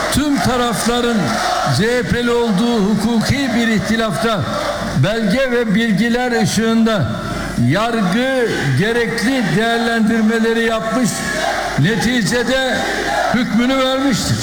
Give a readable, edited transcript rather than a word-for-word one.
tüm tarafların CHP'li olduğu hukuki bir ihtilafta belge ve bilgiler ışığında yargı gerekli değerlendirmeleri yapmış, neticede hükmünü vermiştir.